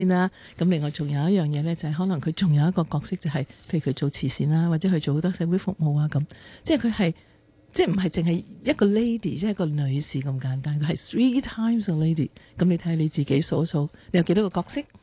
啦。咁另外仲有一樣嘢呢，就係可能佢仲有一個角色，就係譬如佢做慈善啦，或者佢做好多社會服務啊咁。即係佢係即係唔係淨係一個 lady， 即係一個女士咁簡單，佢係 3 times a lady。咁你睇下你自己數數，你有幾多個角色？